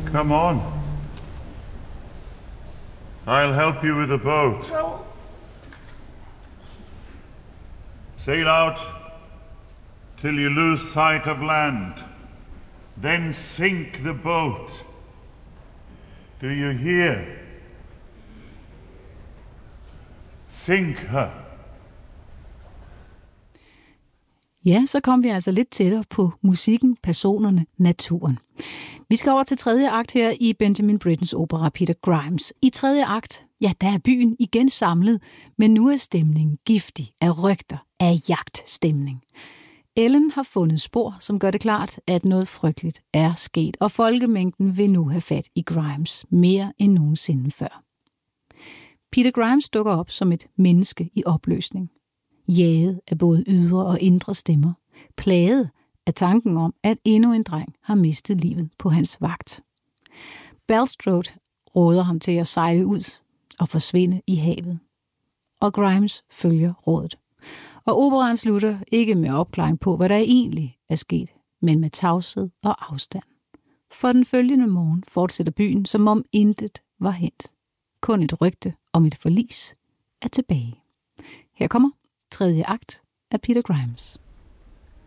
Come on. I'll help you with the boat. Well... Sail out till you lose sight of land. Then sink the boat. Do you hear? Sink her. Ja, så kom vi altså lidt tættere på musikken, personerne, naturen. Vi skal over til tredje akt her i Benjamin Brittens opera Peter Grimes. I tredje akt, ja, der er byen igen samlet, men nu er stemningen giftig af rygter, af jagtstemning. Ellen har fundet spor, som gør det klart, at noget frygteligt er sket, og folkemængden vil nu have fat i Grimes mere end nogensinde før. Peter Grimes dukker op som et menneske i opløsning, jaget af både ydre og indre stemmer, plaget af tanken om, at endnu en dreng har mistet livet på hans vagt. Bulstrode råder ham til at sejle ud og forsvinde i havet, og Grimes følger rådet. Og operaen slutter ikke med opklaring på, hvad der egentlig er sket, men med tavshed og afstand. For den følgende morgen fortsætter byen, som om intet var hændt. Kun et rygte om et forlis er tilbage. Her kommer tredje akt af Peter Grimes.